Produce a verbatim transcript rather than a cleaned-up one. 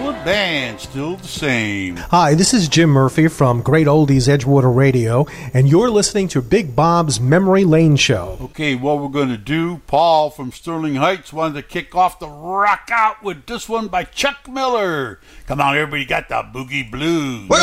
the band still the same. Hi, this is Jim Murphy from Great Oldies Edgewater Radio, and you're listening to Big Bob's Memory Lane Show. Okay, what we're going to do, Paul from Sterling Heights wanted to kick off the rock out with this one by Chuck Miller. Come on, everybody, got the boogie blues.